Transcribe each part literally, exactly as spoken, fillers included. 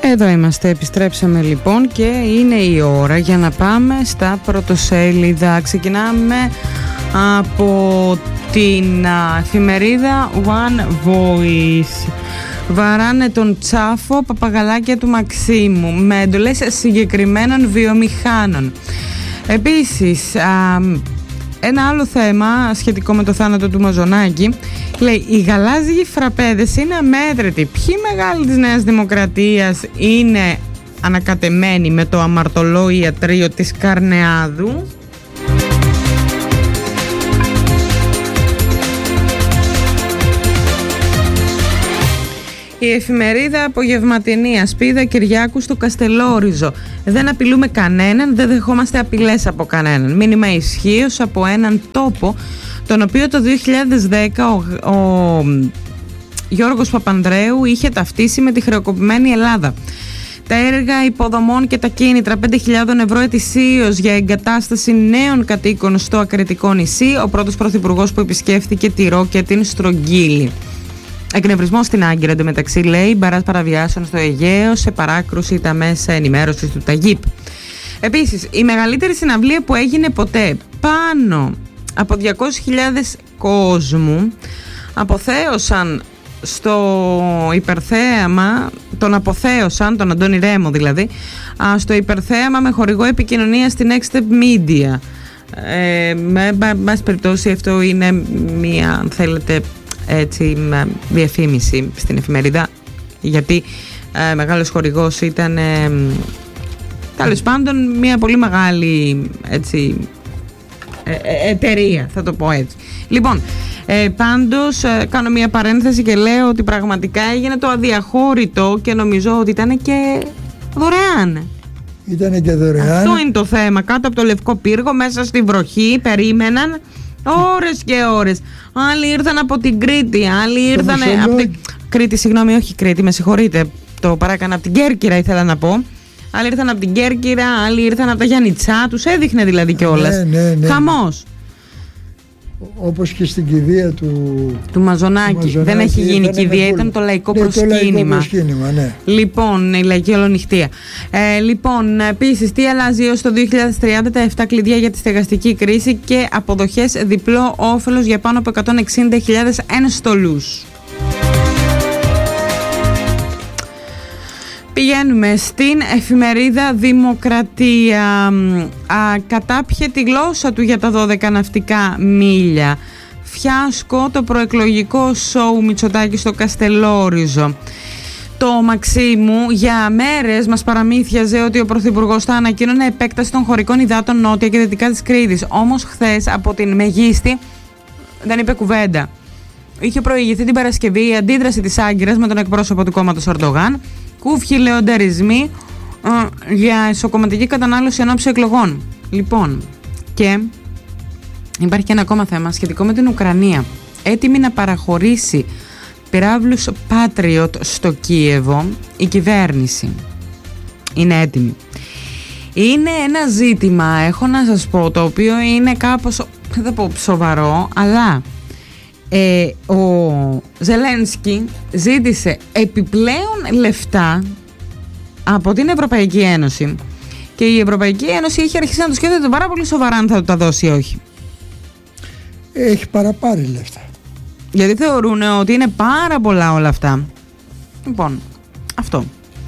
Εδώ είμαστε, επιστρέψαμε λοιπόν και είναι η ώρα για να πάμε στα πρωτοσέλιδα. Ξεκινάμε από την εφημερίδα One Voice. Βαράνε τον Τσάφο, παπαγαλάκια του Μαξίμου με εντολές συγκεκριμένων βιομηχάνων. Επίσης, α, ένα άλλο θέμα σχετικό με το θάνατο του Μαζονάκη. Λέει, οι γαλάζιοι φραπέδες είναι αμέτρητοι. Ποιοι μεγάλοι της Νέας Δημοκρατίας είναι ανακατεμένοι με το αμαρτωλό ιατρείο της Καρνεάδου? Η εφημερίδα Απογευματινή, ασπίδα Κυριάκου στο Καστελόριζο. Δεν απειλούμε κανέναν, δεν δεχόμαστε απειλές από κανέναν. Μήνυμα ισχύως από έναν τόπο, τον οποίο το δύο χιλιάδες δέκα ο, ο Γιώργος Παπανδρέου είχε ταυτίσει με τη χρεοκοπημένη Ελλάδα. Τα έργα υποδομών και τα κίνητρα πέντε χιλιάδες ευρώ ετησίως για εγκατάσταση νέων κατοίκων στο Ακριτικό νησί. Ο πρώτος πρωθυπουργός που επισκέφθηκε τη Ρο και την Στρογγύλη. Εκνευρισμό στην Άγκυρα, εντωμεταξύ, λέει, μπαράς παραβιάσεων στο Αιγαίο, σε παράκρουση τα μέσα ενημέρωσης του Ταγίπ. Επίσης, η μεγαλύτερη συναυλία που έγινε ποτέ, πάνω από διακόσιες χιλιάδες κόσμου αποθέωσαν στο υπερθέαμα, τον αποθέωσαν, τον Αντώνη Ρέμο δηλαδή, στο υπερθέαμα με χορηγό επικοινωνία στην Next Step Media. Ε, με βάση περιπτώσει, αυτό είναι μία, αν θέλετε, έτσι, διαφήμιση στην εφημερίδα, γιατί ε, μεγάλος χορηγός ήταν ε, τέλος πάντων μια πολύ μεγάλη, έτσι, ε, ε, εταιρεία, θα το πω έτσι. Λοιπόν, ε, πάντως ε, κάνω μια παρένθεση και λέω ότι πραγματικά έγινε το αδιαχώρητο και νομίζω ότι ήταν και δωρεάν. Ήτανε και δωρεάν. Αυτό είναι το θέμα, κάτω από το Λευκό Πύργο, μέσα στη βροχή, περίμεναν ώρες και ώρες. Άλλοι ήρθαν από την Κρήτη, άλλοι ήρθαν από την Κρήτη, συγγνώμη, όχι Κρήτη, με συγχωρείτε, το παράκανα, από την Κέρκυρα ήθελα να πω. Άλλοι ήρθαν από την Κέρκυρα, άλλοι ήρθαν από τα Γιάννητσά, τους έδειχνε δηλαδή κιόλας. Ναι, ναι, ναι. Χαμός. Όπως και στην κηδεία του, του Μαζονάκη. Του Μαζονάκη. Δεν έχει γίνει κηδεία, ήταν το λαϊκό ναι, προσκύνημα. Το λαϊκό προσκύνημα, ναι. Λοιπόν, η λαϊκή ολονυχτία. Ε, λοιπόν, επίσης, τι αλλάζει έως το δύο χιλιάδες τριάντα, τα επτά κλειδιά για τη στεγαστική κρίση και αποδοχές διπλό όφελος για πάνω από εκατόν εξήντα χιλιάδες ένστολους. Πηγαίνουμε στην εφημερίδα Δημοκρατία. Α, κατάπιε τη γλώσσα του για τα δώδεκα ναυτικά μίλια. Φιάσκο το προεκλογικό σοου Μητσοτάκη στο Καστελόριζο. Το Μαξίμου για μέρες μας παραμύθιαζε ότι ο Πρωθυπουργός θα ανακοίνωνε επέκταση των χωρικών υδάτων νότια και δυτικά της Κρήτης. Όμως χθες από την Μεγίστη δεν είπε κουβέντα. Είχε προηγηθεί την Παρασκευή η αντίδραση της Άγκυρας με τον εκπρόσωπο του κόμματος Ορντογάν. Κούφιοι λεονταρισμοί ε, για ισοκομματική κατανάλωση ενόψει εκλογών. Λοιπόν, και υπάρχει και ένα ακόμα θέμα σχετικό με την Ουκρανία. Έτοιμη να παραχωρήσει πυράβλους Patriot στο Κίεβο η κυβέρνηση. Είναι έτοιμη. Είναι ένα ζήτημα, έχω να σας πω, το οποίο είναι κάπως, δεν θα πω σοβαρό, αλλά Ε, ο Ζελένσκι ζήτησε επιπλέον λεφτά από την Ευρωπαϊκή Ένωση και η Ευρωπαϊκή Ένωση έχει αρχίσει να το σκέφτεται πάρα πολύ σοβαρά αν θα του τα δώσει ή όχι. Έχει παραπάρει λεφτά. Γιατί θεωρούν ότι είναι πάρα πολλά όλα αυτά. Λοιπόν, αυτό.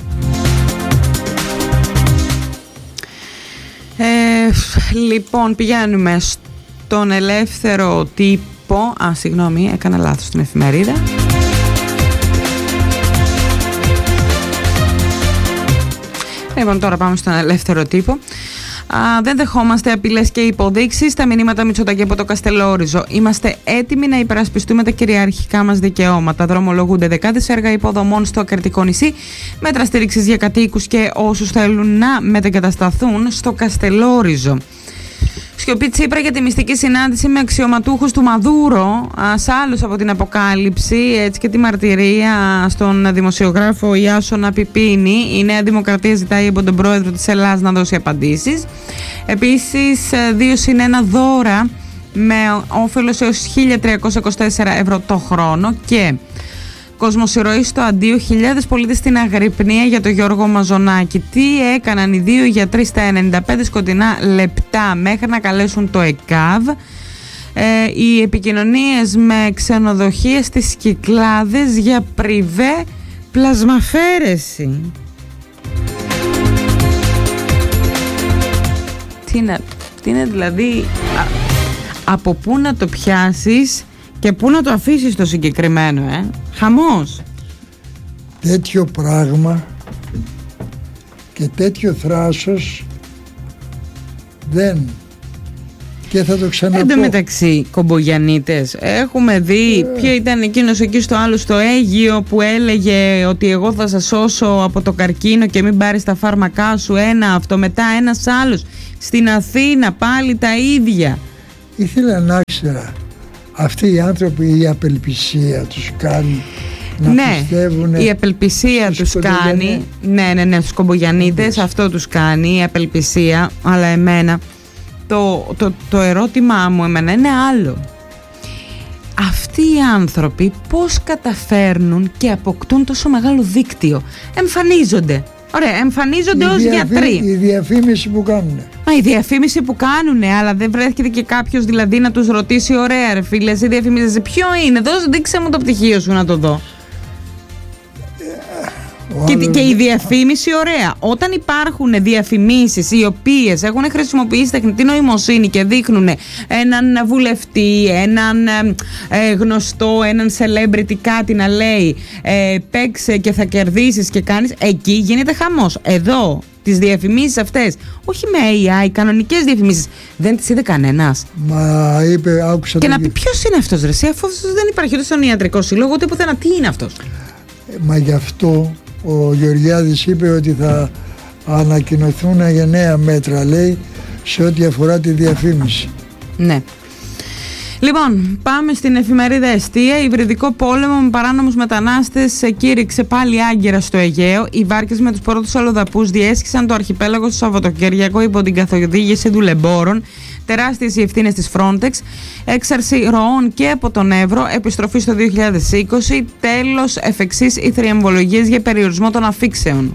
Ε, λοιπόν, πηγαίνουμε στον Ελεύθερο Τύπο. Α, συγγνώμη, έκανα λάθος στην εφημερίδα. Λοιπόν, τώρα πάμε στον Ελεύθερο Τύπο. Α, δεν δεχόμαστε απειλές και υποδείξεις. Τα μηνύματα Μητσοτάκη από το Καστελόριζο. Είμαστε έτοιμοι να υπερασπιστούμε τα κυριαρχικά μας δικαιώματα. Δρομολογούνται δεκάδες έργα υποδομών στο Ακριτικό νησί. Μέτρα στήριξης για κατοίκους και όσους θέλουν να μετεγκατασταθούν στο Καστελόριζο. Σιωπή Τσίπρα για τη μυστική συνάντηση με αξιωματούχους του Μαδούρο, άλλους από την αποκάλυψη, έτσι και τη μαρτυρία στον δημοσιογράφο Ιάσονα Πιπίνη. Η Νέα Δημοκρατία ζητάει από τον πρόεδρο της Ελλάδας να δώσει απαντήσεις. Επίσης, δύο συν ένα δώρα με όφελος έως χίλια τριακόσια είκοσι τέσσερα ευρώ το χρόνο και Κοσμοσυρωή στο αντίο, χιλιάδες πολίτες στην αγρυπνία για τον Γιώργο Μαζονάκη. Τι έκαναν οι δύο γιατροί στα ενενήντα πέντε σκοτεινά λεπτά μέχρι να καλέσουν το ΕΚΑΒ? Ε, οι επικοινωνίες με ξενοδοχεία στις Κυκλάδες για πριβέ πλασμαφέρεση. Τι είναι, τι είναι δηλαδή, α, από πού να το πιάσεις και πού να το αφήσεις το συγκεκριμένο, ε? Χαμός. Τέτοιο πράγμα και τέτοιο θράσος δεν, και θα το ξαναπώ. Εν τω μεταξύ, κομπογιαννίτες, έχουμε δει ε. ποιο ήταν εκείνος εκεί στο άλλο στο Αίγυο που έλεγε ότι εγώ θα σας σώσω από το καρκίνο και μην πάρεις τα φάρμακά σου, ένα αυτό, μετά ένας άλλος στην Αθήνα, πάλι τα ίδια. Ήθελα να ξέρω, αυτοί οι άνθρωποι η απελπισία τους κάνει να ναι, πιστεύουν. Η απελπισία τους κάνει. Ναι, ναι, ναι, στους κομπογιανίτες αυτό τους κάνει, η απελπισία. Αλλά εμένα το, το, το ερώτημά μου εμένα είναι άλλο. Αυτοί οι άνθρωποι πώς καταφέρνουν και αποκτούν τόσο μεγάλο δίκτυο? Εμφανίζονται. Ωραία, εμφανίζονται ως γιατροί. Η διαφήμιση που κάνουν. Μα η διαφήμιση που κάνουν, αλλά δεν βρέθηκε και κάποιος δηλαδή να τους ρωτήσει, ωραία ρε φίλε, εσύ διαφημίζεσαι, ποιο είναι, δώσε, δείξε μου το πτυχίο σου να το δω. Και, άλλος... και η διαφήμιση, ωραία. Όταν υπάρχουν διαφημίσεις οι οποίες έχουν χρησιμοποιήσει τεχνητή νοημοσύνη και δείχνουν έναν βουλευτή, έναν ε, γνωστό, έναν celebrity κάτι να λέει ε, παίξε και θα κερδίσεις και κάνεις, εκεί γίνεται χαμός. Εδώ τις διαφημίσεις αυτές, όχι με έι άι, κανονικές διαφημίσεις, δεν τις είδε κανένας. Μα είπε, άκουσα. Και να πει ποιος είναι αυτός ρε εσύ, αφού δεν υπάρχει ούτε στον ιατρικό σύλλογο ούτε πουθενά, τι είναι αυτός? Μα γι' αυτό ο Γεωργιάδης είπε ότι θα ανακοινωθούν για νέα μέτρα, λέει, σε ό,τι αφορά τη διαφήμιση. Ναι. Λοιπόν, πάμε στην εφημερίδα Εστία. Υβριδικό πόλεμο με παράνομους μετανάστες κήρυξε πάλι άγκυρα στο Αιγαίο. Οι βάρκες με τους πρώτους αλλοδαπούς διέσχισαν το αρχιπέλαγο στο Σαββατοκύριακο υπό την καθοδήγηση δουλεμπόρων. Τεράστιες οι ευθύνες της Frontex, έξαρση ροών και από τον Εύρο, επιστροφή στο δύο χιλιάδες είκοσι, τέλος εφ' εξής οι θριαμβολογίες για περιορισμό των αφήξεων.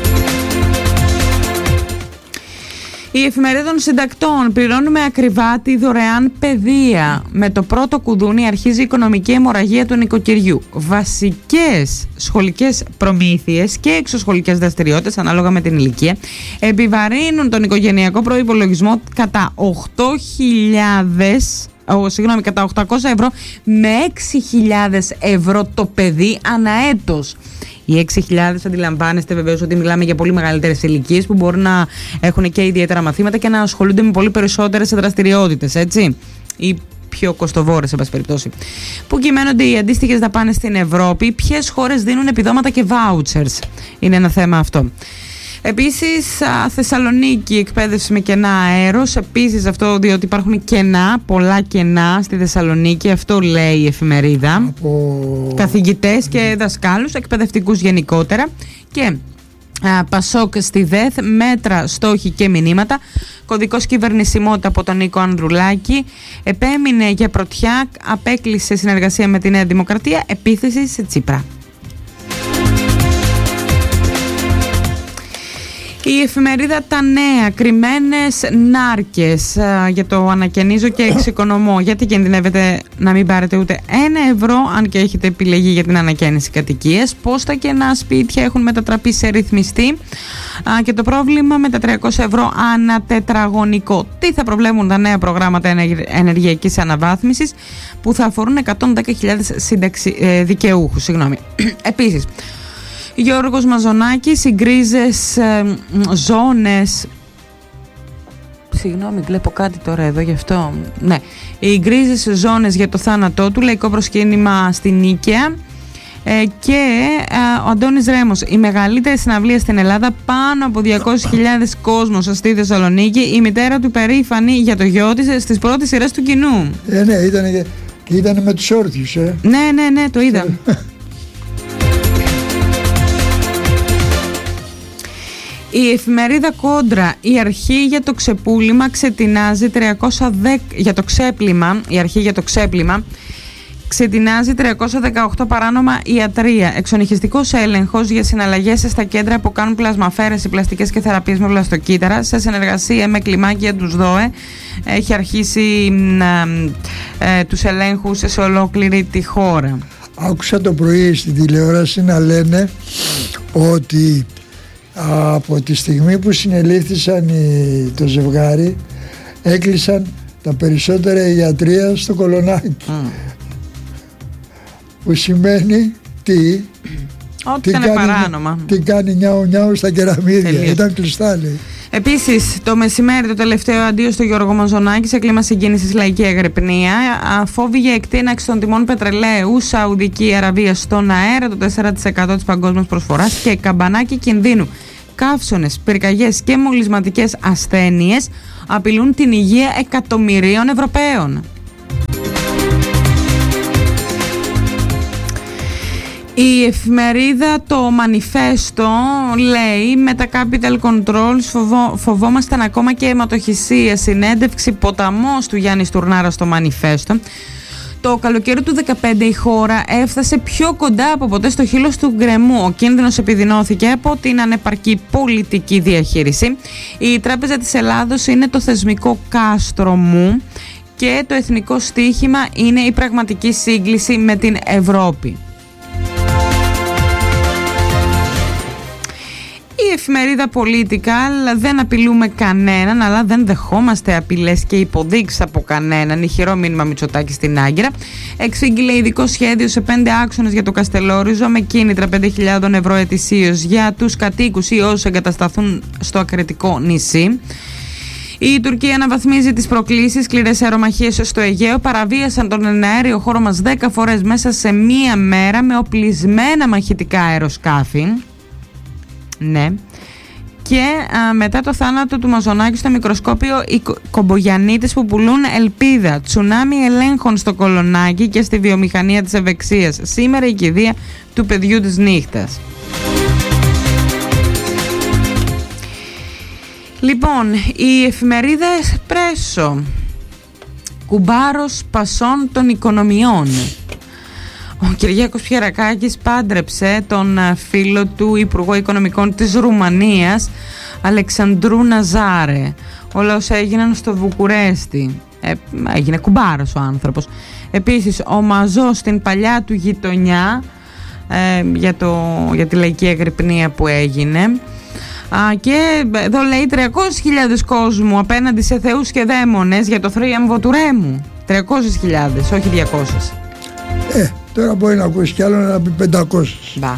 Η εφημερίδα των συντακτών, πληρώνουμε ακριβά τη δωρεάν παιδεία. Με το πρώτο κουδούνι αρχίζει η οικονομική αιμορραγία του νοικοκυριού. Βασικές σχολικές προμήθειες και εξωσχολικές δραστηριότητες, ανάλογα με την ηλικία, επιβαρύνουν τον οικογενειακό προϋπολογισμό κατά οκτώ χιλιάδες, oh, συγγνώμη, κατά οκτακόσια ευρώ με έξι χιλιάδες ευρώ το παιδί ανά έτος. Οι έξι χιλιάδες αντιλαμβάνεστε βεβαίως ότι μιλάμε για πολύ μεγαλύτερες ηλικίες που μπορούν να έχουν και ιδιαίτερα μαθήματα και να ασχολούνται με πολύ περισσότερες δραστηριότητες, έτσι. Ή πιο κοστοβόρες, σε πάση περιπτώσει. Που κυμαίνονται οι αντίστοιχες δαπάνες στην Ευρώπη, ποιες χώρες δίνουν επιδόματα και vouchers. Είναι ένα θέμα αυτό. Επίσης, Θεσσαλονίκη, εκπαίδευση με κενά αέρος. Επίσης αυτό διότι υπάρχουν κενά, πολλά κενά στη Θεσσαλονίκη. Αυτό λέει η εφημερίδα. Από... καθηγητές και δασκάλους, εκπαιδευτικούς γενικότερα. Και α, Πασόκ στη ΔΕΘ, μέτρα, στόχοι και μηνύματα. Κωδικός κυβερνησιμότητα από τον Νίκο Ανδρουλάκη. Επέμεινε για πρωτιά, απέκλεισε συνεργασία με τη Νέα Δημοκρατία. Επίθεση σε Τσίπρα. Η εφημερίδα Τα Νέα, κρυμμένες νάρκες, για το ανακαινίζω και εξοικονομώ. Γιατί κινδυνεύετε να μην πάρετε ούτε ένα ευρώ αν και έχετε επιλεγεί για την ανακαίνιση κατοικίας? Πώς τα κενά σπίτια έχουν μετατραπεί σε ρυθμιστή και το πρόβλημα με τα τριακόσια ευρώ ανά τετραγωνικό. Τι θα προβλέπουν τα νέα προγράμματα ενεργειακής αναβάθμισης που θα αφορούν εκατόν δέκα χιλιάδες σύνταξη, ε, δικαιούχους. Συγγνώμη. Επίσης, Γιώργος Μαζονάκης, οι γκρίζες ε, ζώνες. Συγγνώμη, βλέπω κάτι τώρα εδώ γι' αυτό. Ναι, οι γκρίζες ζώνες για το θάνατό του, λαϊκό προσκύνημα στην Νίκαια. Ε, και ε, ο Αντώνης Ρέμος, η μεγαλύτερη συναυλία στην Ελλάδα, πάνω από διακόσιες χιλιάδες κόσμος στη Θεσσαλονίκη. Η μητέρα του περήφανη για το γιο της στις πρώτες σειρές του κοινού. Ε, ναι, ήταν, και ήταν με τους όρθιους, ε. Ναι, ναι, ναι, το είδα. Η εφημερίδα Κόντρα, η αρχή για το ξεπούλημα ξετινάζει τριακόσια δέκα, για το ξέπλυμα, η αρχή για το ξέπλυμα Ξετινάζει τριακόσια δεκαοκτώ παράνομα ιατρεία. Εξονυχιστικός έλεγχος για συναλλαγές στα κέντρα που κάνουν πλασμαφέρεση, πλαστικές και θεραπείες με βλαστοκύτταρα σε συνεργασία με κλιμάκια τους ΔΟΕ. Έχει αρχίσει ε, ε, τους ελέγχους σε ολόκληρη τη χώρα. Άκουσα το πρωί στην τηλεόραση να λένε ότι από τη στιγμή που συνελήφθησαν οι, το ζευγάρι, έκλεισαν τα περισσότερα ιατρεία στο Κολονάκι. Mm. Που σημαίνει τι? Ότι ήταν κάνει, παράνομα. Τι κάνει νιάου νιάου στα κεραμίδια. Τελείως. Ήταν κλειστά, λέει. Επίσης, το μεσημέρι το τελευταίο αντίο στο Γιώργο Μαζονάκη σε κλίμα συγκίνησης, λαϊκή αγρυπνία. Φόβοι για εκτείναξη των τιμών πετρελαίου, Σαουδική Αραβία στον αέρα, το τέσσερα τοις εκατό της παγκόσμιας προσφοράς και καμπανάκι κινδύνου. Καύσωνες, πυρκαγιές και μολυσματικές ασθένειες απειλούν την υγεία εκατομμυρίων Ευρωπαίων. Η εφημερίδα το Μανιφέστο λέει: με τα capital controls φοβό, φοβόμασταν ακόμα και αιματοχυσία. Συνέντευξη ποταμός του Γιάννη Στουρνάρα στο Μανιφέστο. Το καλοκαίρι του δεκαπέντε η χώρα έφτασε πιο κοντά από ποτέ στο χείλος του γκρεμού. Ο κίνδυνος επιδεινώθηκε από την ανεπαρκή πολιτική διαχείριση. Η Τράπεζα της Ελλάδος είναι το θεσμικό κάστρο μου και το εθνικό στίχημα είναι η πραγματική σύγκληση με την Ευρώπη. Η εφημερίδα Political: δεν απειλούμε κανέναν, αλλά δεν δεχόμαστε απειλές και υποδείξεις από κανέναν. Ηχηρό μήνυμα Μητσοτάκη στην Άγκυρα. Εξήγηλε ειδικό σχέδιο σε πέντε άξονες για το Καστελόριζο με κίνητρα πέντε χιλιάδες ευρώ ετησίως για τους κατοίκους ή όσους εγκατασταθούν στο ακριτικό νησί. Η Τουρκία αναβαθμίζει τις προκλήσεις. Σκληρές αερομαχίες στο Αιγαίο παραβίασαν τον εναέριο χώρο μας δέκα φορές μέσα σε μία μέρα με οπλισμένα μαχητικά αεροσκάφη. Ναι. Και α, μετά το θάνατο του Μαζονάκη στο μικροσκόπιο, οι κομπογιαννίτες που πουλούν ελπίδα. Τσουνάμι ελέγχων στο Κολονάκι και στη βιομηχανία της ευεξίας. Σήμερα η κηδεία του παιδιού της νύχτας. Λοιπόν, η εφημερίδα Εσπρέσο: κουμπάρος πασών των οικονομιών. Ο Κυριάκος Πιερακάκης πάντρεψε τον φίλο του Υπουργό Οικονομικών της Ρουμανίας, Αλεξανδρού Ναζάρε. Όλα όσα έγιναν στο Βουκουρέστι. Ε, έγινε κουμπάρος ο άνθρωπος. Επίσης, ο Μαζός στην παλιά του γειτονιά ε, για, το, για τη λαϊκή αγρυπνία που έγινε. Α, και εδώ λέει τριακόσιες χιλιάδες κόσμου απέναντι σε θεούς και δαίμονες για το θρίαμβο του Ρέμου. τριακόσιες χιλιάδες, όχι διακόσιες. Ε, τώρα μπορεί να ακούσει κι άλλο να πει πεντακόσιες. Μπα.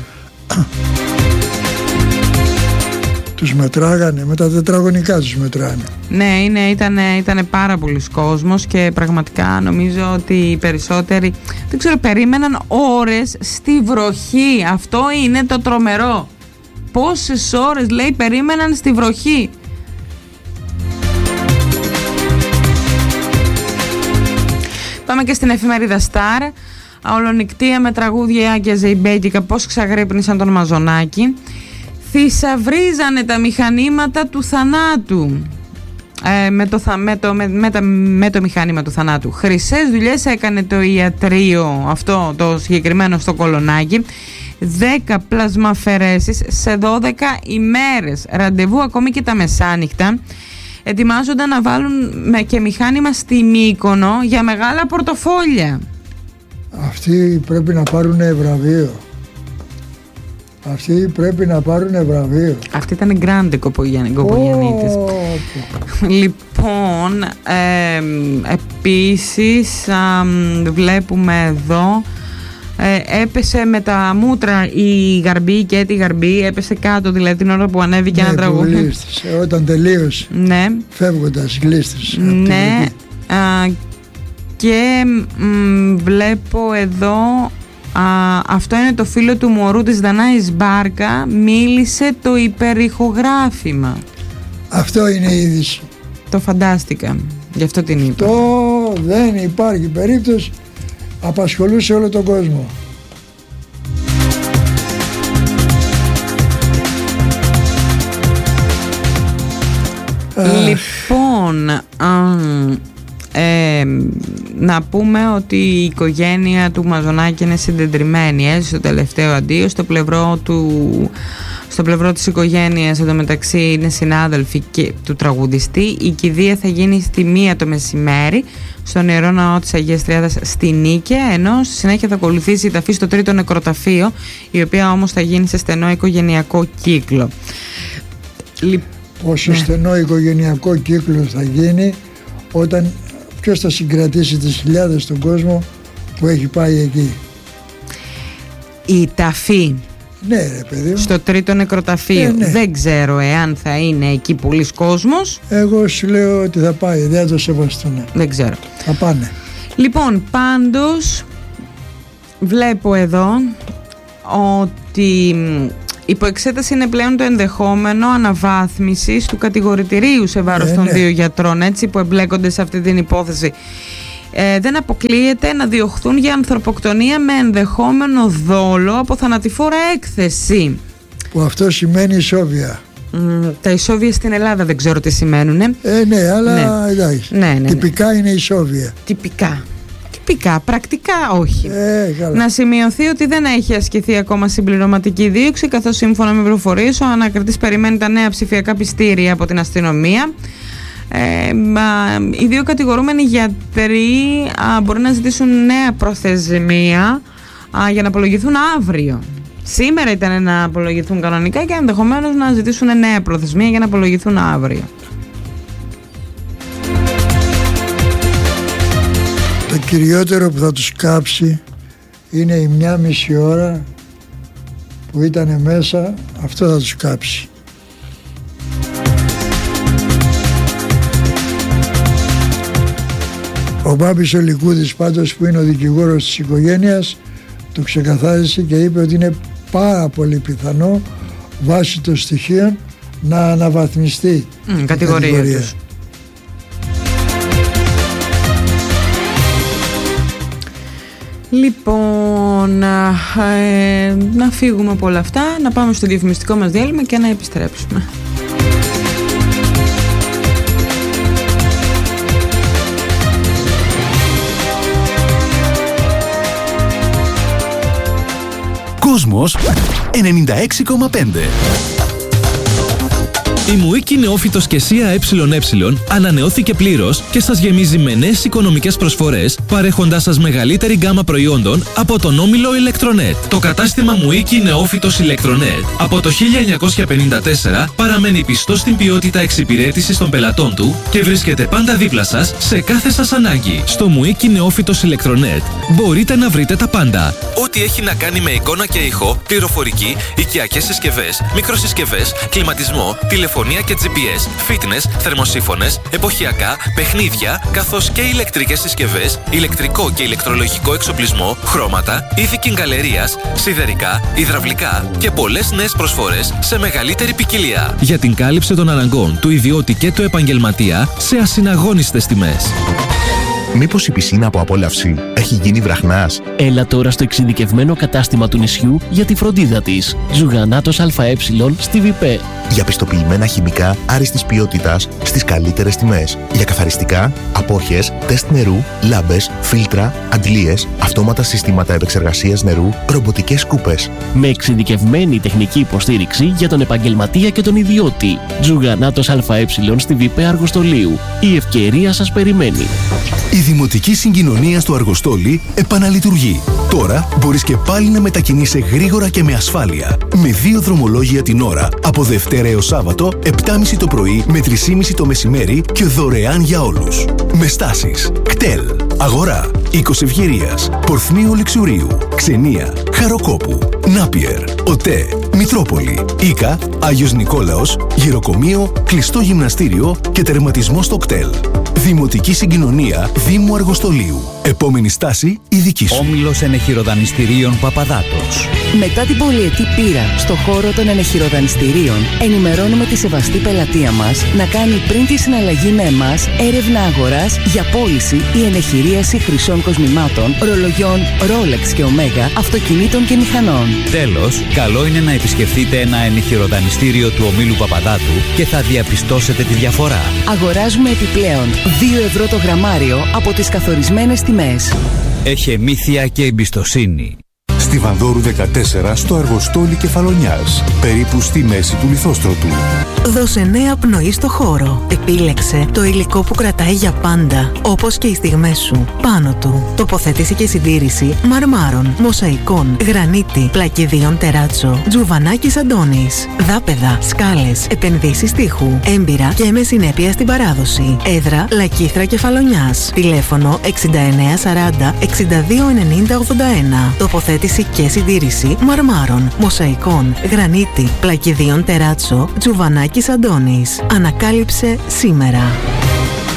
Τους μετράγανε, με τα τετραγωνικά τους μετράνε. Ναι, είναι, ήταν, ήταν πάρα πολλοί κόσμος και πραγματικά νομίζω ότι οι περισσότεροι, δεν ξέρω, περίμεναν ώρες στη βροχή. Αυτό είναι το τρομερό. Πόσες ώρες, λέει, περίμεναν στη βροχή. Πάμε και στην εφημερίδα Star. Ολονικτία με τραγούδια και ζεϊμπέκικα, πώς ξαγρύπνησαν τον Μαζονάκη. Θησαυρίζανε τα μηχανήματα του θανάτου. Ε, με, το, με, το, με, με, με το μηχάνημα του θανάτου. Χρυσές δουλειές έκανε το ιατρείο αυτό το συγκεκριμένο στο Κολονάκι. δέκα πλασμαφαιρέσεις σε δώδεκα ημέρες. Ραντεβού ακόμη και τα μεσάνυχτα. Ετοιμάζονταν να βάλουν με και μηχάνημα στη Μύκονο για μεγάλα πορτοφόλια. Αυτοί πρέπει να πάρουν βραβείο. Αυτοί πρέπει να πάρουν βραβείο. Αυτή ήταν γκράντε Κοπογιαννίτης. Oh. Λοιπόν, ε, επίσης α, βλέπουμε εδώ ε, έπεσε με τα μούτρα η Γαρμπή και τη Γαρμπή, έπεσε κάτω δηλαδή την ώρα που ανέβηκε ναι, ένα τραγούδι. Γλίστησε, όταν τελείωσε, ναι. Φεύγοντας γλίστησε. Ναι, α, και μ, βλέπω εδώ, α, αυτό είναι το φίλο του μωρού της Δανάης Μπάρκα, μίλησε το υπερηχογράφημα. Αυτό είναι η είδηση. Το φαντάστηκα, γι' αυτό την είπα. Το δεν υπάρχει περίπτωση, απασχολούσε όλο τον κόσμο. Λοιπόν, α, Ε, να πούμε ότι η οικογένεια του Μαζονάκη είναι συντετριμμένη. Έζησε στο τελευταίο αντίο. Στο πλευρό του, στο πλευρό της οικογένειας εντωμεταξύ είναι συνάδελφοι και του τραγουδιστή. Η κηδεία θα γίνει στη μία το μεσημέρι στον Ιερό Ναό της Αγίας Τριάδας στη Νίκαια, ενώ στη συνέχεια θα ακολουθήσει η ταφή στο τρίτο νεκροταφείο, η οποία όμως θα γίνει σε στενό οικογενειακό κύκλο. Πόσο ναι. στενό οικογενειακό κύκλο θα γίνει, όταν ποιος θα συγκρατήσει τις χιλιάδες στον κόσμο που έχει πάει εκεί? Η ταφή ναι, ρε παιδί μου. στο τρίτο νεκροταφείο ε, ναι. δεν ξέρω εάν θα είναι εκεί πολλής κόσμος. Εγώ σου λέω ότι θα πάει, δεν θα το σεβαστούν. Δεν ξέρω. Θα πάνε. Λοιπόν, πάντως βλέπω εδώ ότι υπό εξέταση είναι πλέον το ενδεχόμενο αναβάθμισης του κατηγορητηρίου σε βάρος ε, των ναι. δύο γιατρών, έτσι, που εμπλέκονται σε αυτή την υπόθεση. Ε, δεν αποκλείεται να διωχθούν για ανθρωποκτονία με ενδεχόμενο δόλο από θανατηφόρα έκθεση. Που αυτό σημαίνει ισόβια. Mm, τα ισόβια στην Ελλάδα δεν ξέρω τι σημαίνουν. Ε, ναι, αλλά ναι. εντάξει. Ναι, ναι, ναι. Τυπικά είναι ισόβια. Τυπικά. Τυπικά, πρακτικά όχι. Ε, να σημειωθεί ότι δεν έχει ασκηθεί ακόμα συμπληρωματική δίωξη, καθώς σύμφωνα με πληροφορίες ο ανακριτής περιμένει τα νέα ψηφιακά πιστήρια από την αστυνομία. Ε, μα, οι δύο κατηγορούμενοι γιατροί α, μπορεί να ζητήσουν νέα προθεσμία α, για να απολογηθούν αύριο. Σήμερα ήταν να απολογηθούν κανονικά και ενδεχομένως να ζητήσουν νέα προθεσμία για να απολογηθούν αύριο. Το κυριότερο που θα τους κάψει είναι η μια μισή ώρα που ήταν μέσα, αυτό θα τους κάψει. Ο Μπάμπης ο Λικούδης πάντως, που είναι ο δικηγόρος της οικογένειας, το ξεκαθάρισε και είπε ότι είναι πάρα πολύ πιθανό βάσει των στοιχείων να αναβαθμιστεί mm, η κατηγορία, κατηγορία τους. Λοιπόν, ε, να φύγουμε από όλα αυτά, να πάμε στο διαφημιστικό μας διάλειμμα και να επιστρέψουμε. Κόσμος ενενήντα έξι κόμμα πέντε. Η Μουίκη Νεόφυτος και ΣΥΑ ΕΕ ανανεώθηκε πλήρως και σας γεμίζει με νέες οικονομικές προσφορές, παρέχοντάς σας μεγαλύτερη γκάμα προϊόντων από τον όμιλο Ηλεκτρονέτ. Το κατάστημα Μουίκη Νεόφυτος Ηλεκτρονέτ από το χίλια εννιακόσια πενήντα τέσσερα παραμένει πιστό στην ποιότητα εξυπηρέτησης των πελατών του και βρίσκεται πάντα δίπλα σας σε κάθε σας ανάγκη. Στο Μουίκη Νεόφυτος Ηλεκτρονέτ μπορείτε να βρείτε τα πάντα. Ό,τι έχει να κάνει με εικόνα και ήχο, πληροφορική, οικιακές συσκευές, μικροσυσκευές, κλιματισμό, τηλεφωνία και τζι πι ες, fitness, θερμοσύφωνες, εποχιακά, παιχνίδια, καθώς και ηλεκτρικές συσκευές, ηλεκτρικό και ηλεκτρολογικό εξοπλισμό, χρώματα, είδη κιγκαλερίας, σιδερικά, υδραυλικά και πολλές νέες προσφορές σε μεγαλύτερη ποικιλία. Για την κάλυψη των αναγκών του ιδιώτη και του επαγγελματία σε ασυναγώνιστες τιμές. Μήπως η πισίνα από απόλαυση έχει γίνει βραχνάς? Έλα τώρα στο εξειδικευμένο κατάστημα του νησιού για τη φροντίδα της. Ζουγανάτος ΑΕ στη ΒΙΠΕ. Για πιστοποιημένα χημικά άριστης ποιότητας στις καλύτερες τιμές. Για καθαριστικά, απόχες, τεστ νερού, λάμπες, φίλτρα, αντλίες, αυτόματα συστήματα επεξεργασίας νερού, ρομποτικές σκούπες. Με εξειδικευμένη τεχνική υποστήριξη για τον επαγγελματία και τον ιδιώτη. Ζουγανάτος ΑΕ στη ΒΙΠΕ Αργοστολίου. Η ευκαιρία σας περιμένει. Η Δημοτική Συγκοινωνία στο Αργοστόλι επαναλειτουργεί. Τώρα μπορείς και πάλι να μετακινείσαι γρήγορα και με ασφάλεια. Με δύο δρομολόγια την ώρα, από Δευτέρα έως Σάββατο, επτά και μισή το πρωί με τρεις και μισή το μεσημέρι και δωρεάν για όλους. Με στάσεις κτέλ, Αγορά, Οίκος Ευγερίας, Πορθμίου Λιξουρίου, Ξενία, Χαροκόπου, Νάπιερ, ΟΤΕ, Μητρόπολη, Ίκα, Άγιος Νικόλαος, Γυροκομείο, κλειστό γυμναστήριο και τερματισμό στο κτέλ. Δημοτική Συγκοινωνία Δήμου Αργοστολίου. Επόμενη στάση η δική σου. Όμιλος Ενεχειροδανιστηρίων Παπαδάτος. Μετά την πολυετή πείρα στο χώρο των ενεχειροδανιστηρίων, ενημερώνουμε τη σεβαστή πελατεία μας να κάνει πριν τη συναλλαγή με εμάς έρευνα αγοράς για πώληση ή ενεχειρίαση χρυσών κοσμημάτων, ρολογιών Rolex και Omega, αυτοκινήτων και μηχανών. Τέλος, καλό είναι να επισκεφτείτε ένα ενιχειροδανιστήριο του ομίλου Παπαδάτου και θα διαπιστώσετε τη διαφορά. Αγοράζουμε επιπλέον δύο ευρώ το γραμμάριο από τις καθορισμένες τιμές. Έχει εμήθεια και εμπιστοσύνη. Στη Βανδόρου δεκατέσσερα, στο Αργοστόλι Κεφαλονιάς, περίπου στη μέση του Λιθόστρωτου. Δώσε νέα πνοή στο χώρο. Επίλεξε το υλικό που κρατάει για πάντα, όπως και οι στιγμές σου. Πάνω του, τοποθέτηση και συντήρηση μαρμάρων, μοσαϊκών, γρανίτη, πλακιδίων τεράτσο, τζουβανάκης Αντώνης, δάπεδα, σκάλες, επενδύσεις τείχου, έμπειρα και με συνέπεια στην παράδοση. Έδρα Λακίθρα Κεφαλονιάς. Τηλέφωνο εξήντα εννέα σαράντα εξήντα δύο ενενήντα ογδόντα ένα. Τοποθέτηση και συντήρηση μαρμάρων, μοσαϊκών, γρανίτη, πλακιδίων τεράτσο, τζουβανάκης Αντώνης. Ανακάλυψε σήμερα.